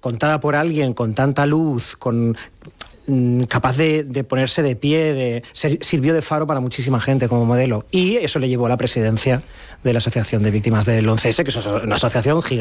contada por alguien con tanta luz, capaz de ponerse de pie, sirvió de faro para muchísima gente como modelo. Y eso le llevó a la presidencia de la Asociación de Víctimas del 11S, que es una asociación gigante.